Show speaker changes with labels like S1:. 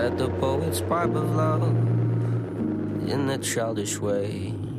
S1: let the poets pipe of love in a childish way.